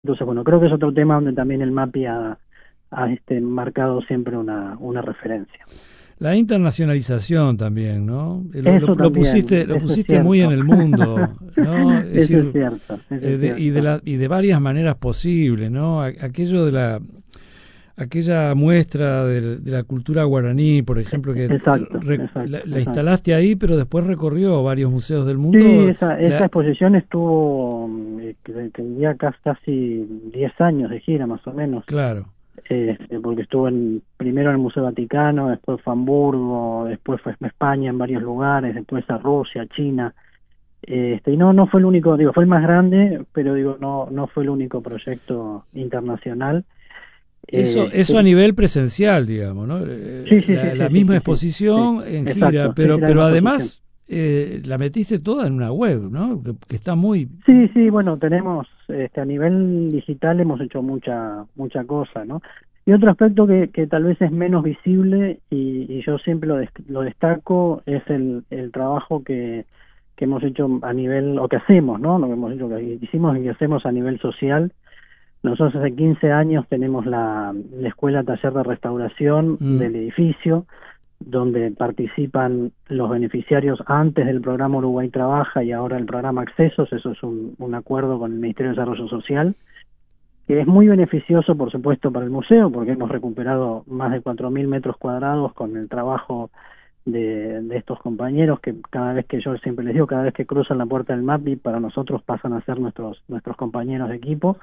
Entonces, bueno, creo que es otro tema donde también el MAPI ha marcado siempre una referencia. La internacionalización también, ¿no? Eso también, Lo eso es pusiste muy en cierto. el mundo, ¿no? Es Eso es decir, cierto, eso es cierto. y de varias maneras posibles, ¿no? Aquello de aquella muestra de la cultura guaraní, por ejemplo, que Exacto, exacto, la exacto. instalaste ahí, pero después recorrió varios museos del Sí, mundo. esa exposición estuvo, que ya casi 10 años de gira, más o menos. Claro, Porque estuvo primero en el Museo Vaticano, después fue a Hamburgo, después fue a España en varios lugares, después a Rusia, China. Y no fue el único, digo, fue el más grande, pero digo, no fue el único proyecto internacional. eso a nivel presencial, digamos, ¿no? Sí, sí, sí, La sí, sí, misma sí, sí, sí, exposición en gira, exacto, sí, sí, la pero misma exposición. además la metiste toda en una web, ¿no? Que está muy... Sí, sí, bueno, tenemos, a nivel digital hemos hecho mucha cosa, ¿no? Y otro aspecto que tal vez es menos visible y yo siempre lo destaco es el trabajo que hemos hecho a nivel, o que hacemos, ¿no? Lo que hemos hecho, que hicimos y que hacemos a nivel social. Nosotros hace 15 años tenemos la escuela taller de restauración Mm, del edificio, donde participan los beneficiarios antes del programa Uruguay Trabaja y ahora el programa Accesos. Eso es un acuerdo con el Ministerio de Desarrollo Social, que es muy beneficioso, por supuesto, para el museo, porque hemos recuperado más de 4.000 metros cuadrados con el trabajo de estos compañeros, que cada vez que yo siempre les digo, cada vez que cruzan la puerta del MAPI, para nosotros pasan a ser nuestros compañeros de equipo.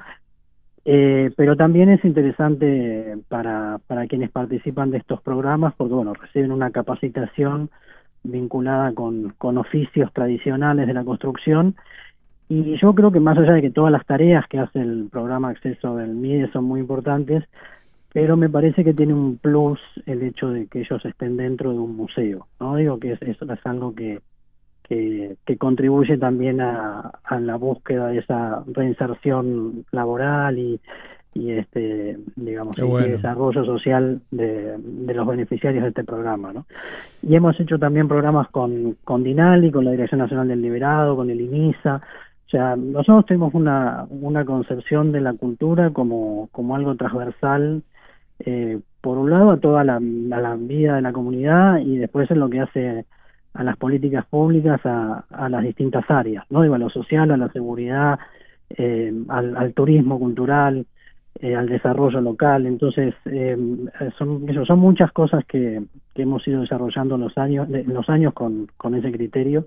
Pero también es interesante para quienes participan de estos programas, porque bueno, reciben una capacitación vinculada con oficios tradicionales de la construcción. Y yo creo que más allá de que todas las tareas que hace el programa Acceso del MIDE son muy importantes, pero me parece que tiene un plus el hecho de que ellos estén dentro de un museo, ¿no? Digo que eso es algo que contribuye también a la búsqueda de esa reinserción laboral digamos, qué y bueno. desarrollo social de los beneficiarios de este programa, ¿no? Y hemos hecho también programas con DINALI, con la Dirección Nacional del Liberado, con el INISA. O sea, nosotros tenemos una concepción de la cultura como algo transversal, por un lado a toda la vida de la comunidad, y después en lo que hace a las políticas públicas, a las distintas áreas, ¿no? Digo, a lo social, a la seguridad, al turismo cultural, al desarrollo local. Entonces, son muchas cosas que hemos ido desarrollando en los años con ese criterio.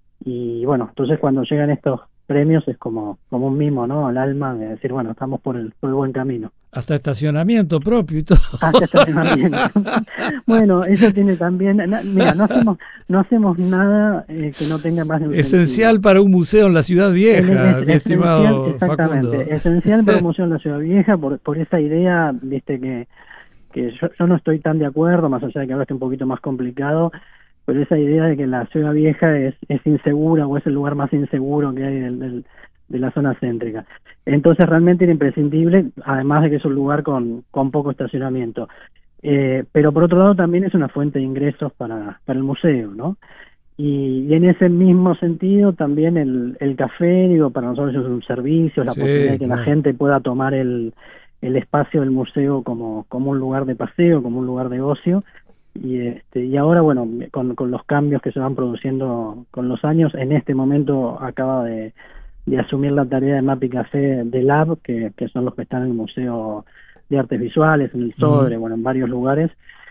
Y bueno, entonces cuando llegan estos premios es como un mimo, ¿no? Al alma, de decir, bueno, estamos por el buen camino. Hasta estacionamiento propio y todo. Hasta estacionamiento. Bueno, eso tiene también, mira, no hacemos nada que no tenga más de un Esencial sentido. para un museo en la ciudad Es vieja, mi esencial, estimado Facundo. exactamente, esencial promoción de la ciudad vieja por esa idea, viste, que yo no estoy tan de acuerdo, más allá de que ahora esté un poquito más complicado, pero esa idea de que la ciudad vieja es insegura, o es el lugar más inseguro que hay de la zona céntrica. Entonces realmente era imprescindible, además de que es un lugar con poco estacionamiento. Pero por otro lado también es una fuente de ingresos para el museo, ¿no? Y en ese mismo sentido también el café, digo, para nosotros es un servicio, es la posibilidad de Sí, que la claro. gente pueda tomar el espacio del museo como un lugar de paseo, como un lugar de ocio. Y ahora, bueno, con los cambios que se van produciendo con los años, en este momento acaba de asumir la tarea de MAPI Café de Lab, que son los que están en el Museo de Artes Visuales, en el Mm. Sodre, bueno, en varios lugares.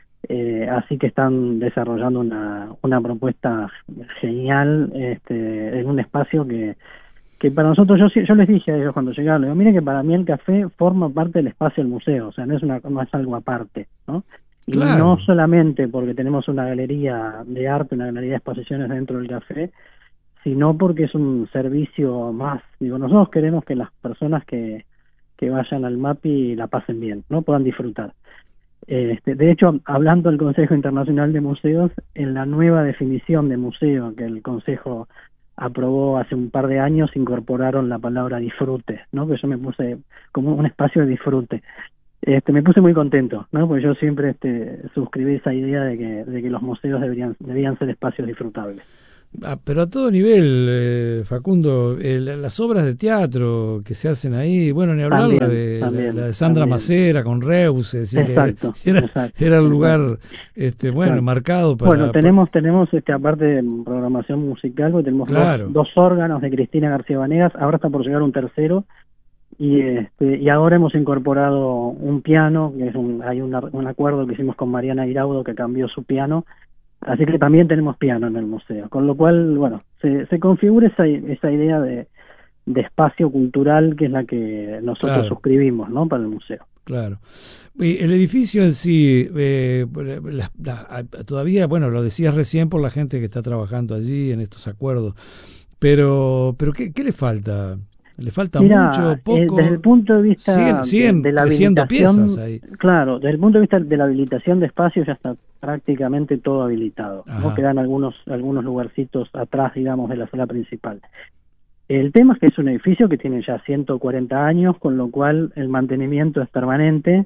Así que están desarrollando una propuesta genial, en un espacio que para nosotros, yo les dije a ellos cuando llegaron, les digo, mire que para mí el café forma parte del espacio del museo, o sea, no es algo aparte, ¿no? Y no Claro. solamente porque tenemos una galería de arte, una galería de exposiciones dentro del café, sino porque es un servicio más. Digo, nosotros queremos que las personas que vayan al MAPI la pasen bien, ¿no? Puedan disfrutar. De hecho, hablando del Consejo Internacional de Museos, en la nueva definición de museo que el Consejo aprobó hace un par de años, incorporaron la palabra disfrute, ¿no? Que yo me puse como un espacio de disfrute. Me puse muy contento, ¿no? Porque yo siempre suscribí esa idea de que los museos debían ser espacios disfrutables. Pero a todo nivel, Facundo, las obras de teatro que se hacen ahí, bueno, ni hablar la de Sandra Macera con Reus, es decir, Exacto, que era el lugar, bueno, claro, marcado para... Bueno, tenemos aparte de programación musical, porque tenemos claro. dos órganos de Cristina García Vanegas, ahora está por llegar un tercero, y ahora hemos incorporado un piano, que es hay un acuerdo que hicimos con Mariana Iraudo que cambió su piano, así que también tenemos piano en el museo, con lo cual, bueno, se configura esa idea de espacio cultural que es la que nosotros suscribimos, ¿no?, para el museo. Claro. Y el edificio en sí, todavía, bueno, lo decías recién por la gente que está trabajando allí en estos acuerdos, pero ¿qué le falta? ¿Le falta mucho, poco? Desde el punto de vista siguen de la creciendo habilitación, piezas ahí. Claro, desde el punto de vista de la habilitación de espacios ya está prácticamente todo habilitado. ¿No? Quedan algunos lugarcitos atrás, digamos, de la sala principal. El tema es que es un edificio que tiene ya 140 años, con lo cual el mantenimiento es permanente.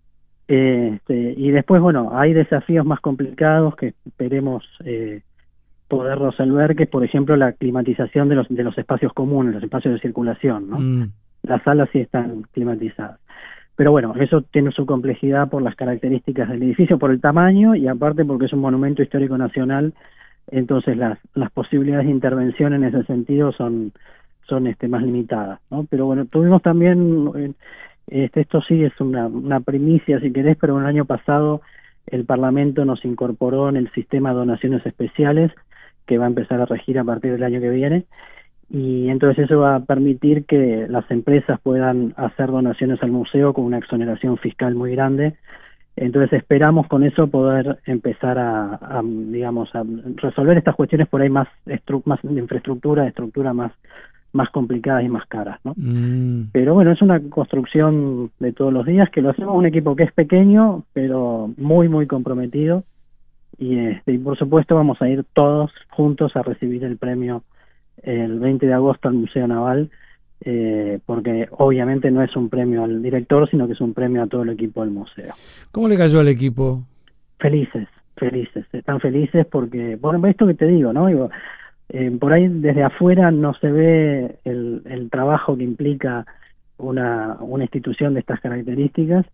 Y después, bueno, hay desafíos más complicados que esperemos poder resolver, que es, por ejemplo, la climatización de los espacios comunes, los espacios de circulación, ¿no? Las salas sí están climatizadas. Pero bueno, eso tiene su complejidad por las características del edificio, por el tamaño y aparte porque es un monumento histórico nacional, entonces las posibilidades de intervención en ese sentido son más limitadas, ¿no? Pero bueno, tuvimos también, esto sí es una primicia si querés, pero el año pasado el Parlamento nos incorporó en el sistema de donaciones especiales, que va a empezar a regir a partir del año que viene, y entonces eso va a permitir que las empresas puedan hacer donaciones al museo con una exoneración fiscal muy grande. Entonces esperamos con eso poder empezar a resolver estas cuestiones por ahí más de estructura más complicadas y más caras, ¿no? Pero bueno, es una construcción de todos los días, que lo hacemos un equipo que es pequeño, pero muy, muy comprometido, y por supuesto vamos a ir todos juntos a recibir el premio el 20 de agosto al Museo Naval, porque obviamente no es un premio al director, sino que es un premio a todo el equipo del museo. ¿Cómo le cayó al equipo? Felices, están felices porque, bueno, esto que te digo, ¿no? Digo, por ahí desde afuera no se ve el trabajo que implica una institución de estas características,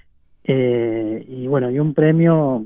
y bueno, y un premio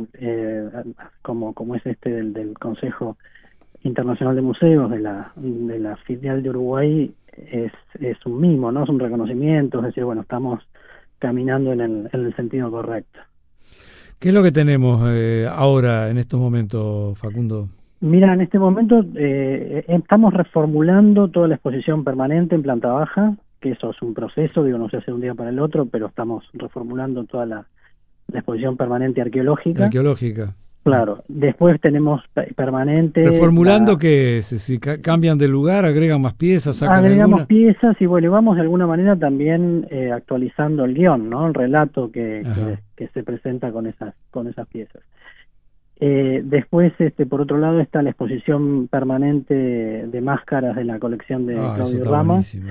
como es del Consejo Internacional de Museos de la filial de Uruguay es un mimo, ¿no? Es un reconocimiento, es decir, bueno, estamos caminando en el sentido correcto. ¿Qué es lo que tenemos ahora en estos momentos, Facundo? Mira, en este momento estamos reformulando toda la exposición permanente en planta baja, que eso es un proceso, digo, no se hace de un día para el otro, pero estamos reformulando toda la exposición permanente arqueológica. Claro, después tenemos permanente... ¿Reformulando qué es? Si cambian de lugar, agregan más piezas, sacan agregamos piezas y bueno, vamos de alguna manera también actualizando el guión, ¿no? El relato que se presenta con esas piezas. Después, por otro lado, está la exposición permanente de máscaras de la colección de Claudio Rama. Sí.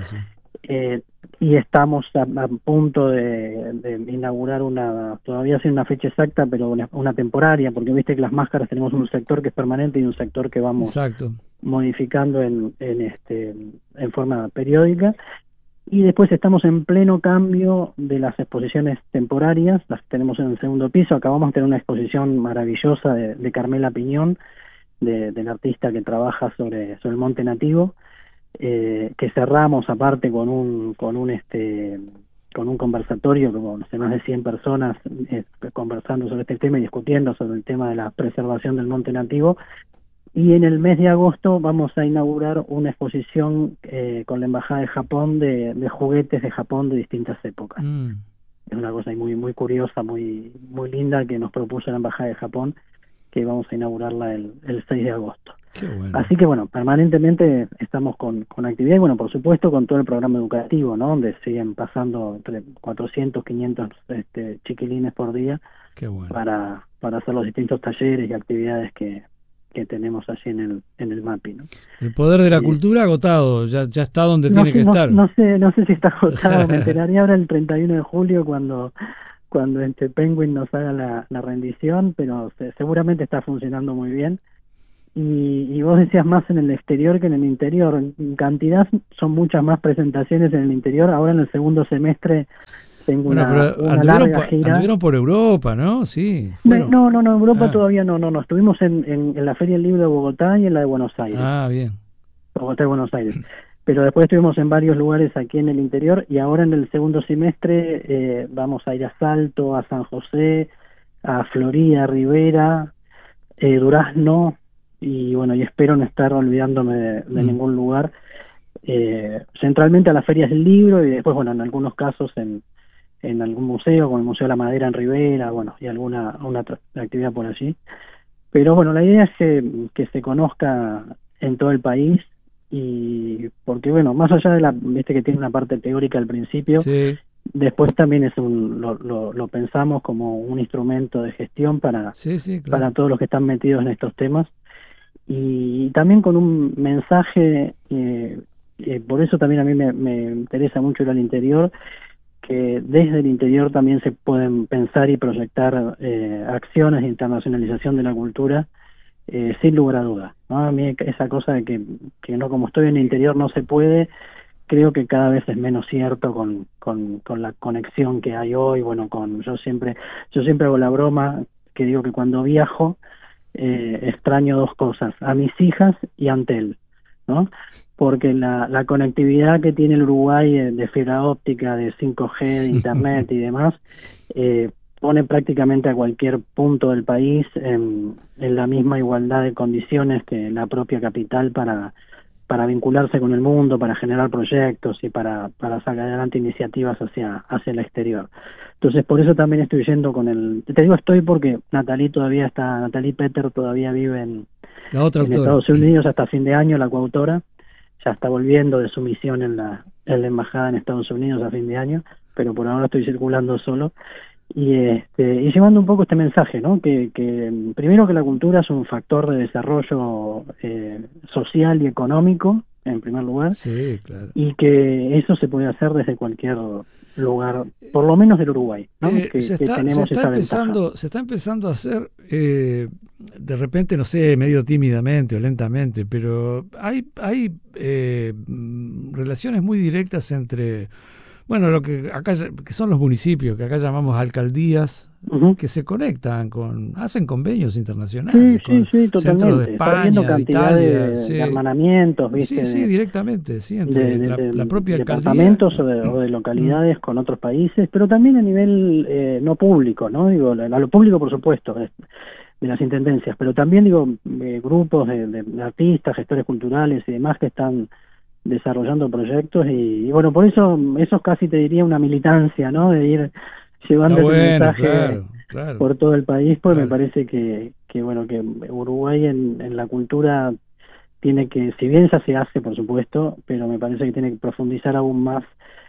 Y estamos a punto de inaugurar todavía sin una fecha exacta, pero una temporaria, porque viste que las máscaras tenemos un sector que es permanente y un sector que vamos modificando en forma periódica. Y después estamos en pleno cambio de las exposiciones temporarias, las tenemos en el segundo piso. Acabamos de tener una exposición maravillosa de Carmela Piñón, del artista que trabaja sobre el monte nativo, que cerramos aparte con un conversatorio con más de 100 personas conversando sobre este tema y discutiendo sobre el tema de la preservación del monte nativo. Y en el mes de agosto vamos a inaugurar una exposición con la Embajada de Japón de juguetes de Japón de distintas épocas. Es una cosa muy muy curiosa, muy muy linda que nos propuso la Embajada de Japón, que vamos a inaugurarla el 6 de agosto. Qué bueno. Así que bueno, permanentemente estamos con actividad y bueno, por supuesto con todo el programa educativo, ¿no? Donde siguen pasando entre 400, 500 chiquilines por día. Qué bueno. para hacer los distintos talleres y actividades que tenemos allí en el MAPI, ¿no? El poder de la cultura agotado, ya está donde tiene que estar. No sé si está agotado, me enteraría ahora el 31 de julio cuando Penguin nos haga la rendición, pero seguramente está funcionando muy bien. y vos decías más en el exterior que en el interior. En cantidad son muchas más presentaciones en el interior. Ahora en el segundo semestre tengo una larga gira. Anduvieron por Europa, ¿no? Sí. No, Europa todavía no. Estuvimos en la Feria del Libro de Bogotá y en la de Buenos Aires. Ah, bien. Bogotá y Buenos Aires. Pero después estuvimos en varios lugares aquí en el interior, y ahora en el segundo semestre vamos a ir a Salto, a San José, a Florida, Rivera, Durazno, y bueno, y espero no estar olvidándome de ningún lugar. Centralmente a las ferias del libro, y después, bueno, en algunos casos en algún museo, como el Museo de la Madera en Rivera, bueno, y una actividad por allí. Pero bueno, la idea es que se conozca en todo el país, y porque bueno, más allá de viste que tiene una parte teórica al principio, sí. Después también es lo pensamos como un instrumento de gestión para todos los que están metidos en estos temas, y también con un mensaje, por eso también a mí me interesa mucho ir al interior, que desde el interior también se pueden pensar y proyectar acciones de internacionalización de la cultura, sin lugar a dudas, ¿no? A mí esa cosa de que no, como estoy en el interior no se puede, creo que cada vez es menos cierto con la conexión que hay hoy. Bueno, yo siempre hago la broma que digo que cuando viajo extraño dos cosas: a mis hijas y a Antel, ¿no? Porque la conectividad que tiene el Uruguay de fibra óptica, de 5G, de internet y demás, pone prácticamente a cualquier punto del país en la misma igualdad de condiciones que la propia capital para vincularse con el mundo, para generar proyectos y para sacar adelante iniciativas hacia el exterior. Entonces, por eso también estoy yendo te digo estoy porque Nathalie Petter todavía vive en Estados Unidos hasta fin de año, la coautora. Ya está volviendo de su misión en la embajada en Estados Unidos a fin de año, pero por ahora estoy circulando solo. Y llevando un poco este mensaje, ¿no? Que primero, que la cultura es un factor de desarrollo social y económico, en primer lugar, sí, claro. Y que eso se puede hacer desde cualquier lugar, por lo menos del Uruguay, ¿no? Se está empezando a hacer, de repente, no sé, medio tímidamente o lentamente, pero hay relaciones muy directas entre... Bueno, lo que acá que son los municipios, que acá llamamos alcaldías, que se conectan hacen convenios internacionales, sí, totalmente. Centros de España, de Italia, de hermanamientos, ¿viste? Sí, directamente, sí, entre la propia departamentos o de localidades con otros países, pero también a nivel no público, ¿no? Digo, a lo público, por supuesto, de las intendencias, pero también, digo, grupos de artistas, gestores culturales y demás que están desarrollando proyectos, y bueno, por eso es casi, te diría, una militancia, ¿no? De ir llevando ese mensaje por todo el país, porque me parece que bueno, que Uruguay en la cultura tiene que, si bien ya se hace, por supuesto, pero me parece que tiene que profundizar aún más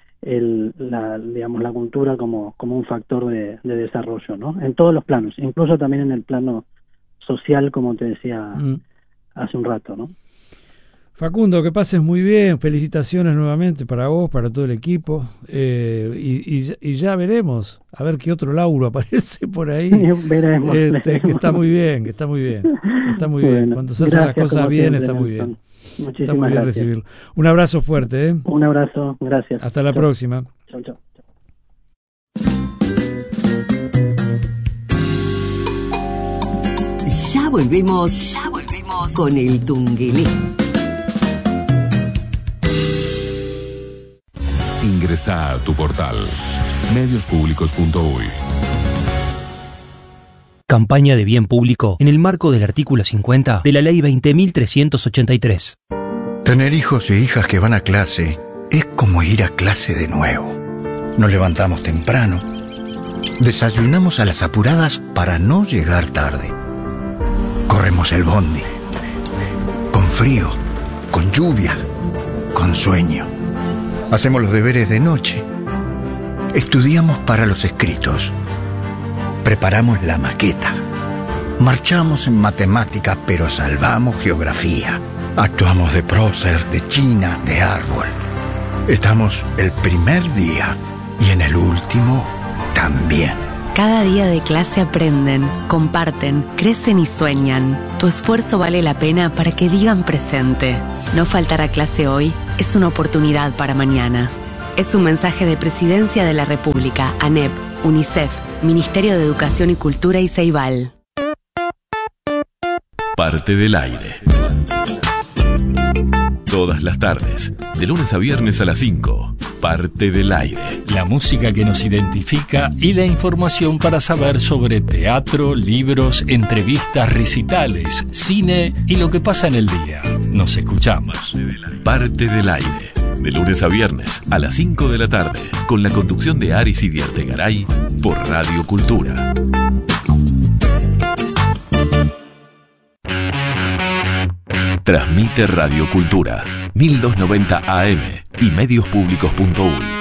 la cultura como un factor de desarrollo, ¿no? En todos los planos, incluso también en el plano social, como te decía hace un rato, ¿no? Facundo, que pases muy bien, felicitaciones nuevamente para vos, para todo el equipo, y ya veremos, a ver qué otro Lauro aparece por ahí. Veremos. Que está muy bien, está muy bien. Cuando se hacen las cosas bien, está muy bien. Está muy bien recibirlo. Un abrazo fuerte, ¿eh? Un abrazo, gracias. Hasta la próxima. Chau. Ya volvemos con el Tunguelé. Ingresa a tu portal mediospublicos.uy. Campaña de bien público en el marco del artículo 50 de la Ley 20.383. Tener hijos e hijas que van a clase es como ir a clase de nuevo. Nos levantamos temprano, desayunamos a las apuradas para no llegar tarde. Corremos el bondi, con frío, con lluvia, con sueño. Hacemos los deberes de noche. Estudiamos para los escritos. Preparamos la maqueta. Marchamos en matemática, pero salvamos geografía. Actuamos de prócer, de china, de árbol. Estamos el primer día y en el último también. Cada día de clase aprenden, comparten, crecen y sueñan. Tu esfuerzo vale la pena para que digan presente. No faltar a clase hoy es una oportunidad para mañana. Es un mensaje de Presidencia de la República, ANEP, UNICEF, Ministerio de Educación y Cultura y Ceibal. Parte del aire. Todas las tardes, de lunes a viernes a las 5. Parte del aire. La música que nos identifica y la información para saber sobre teatro, libros, entrevistas, recitales, cine y lo que pasa en el día. Nos escuchamos. Parte del aire. De lunes a viernes a las 5 de la tarde, con la conducción de Aris Idiarte-Garay por Radio Cultura. Transmite Radio Cultura, 1290 AM y mediospublicos.uy.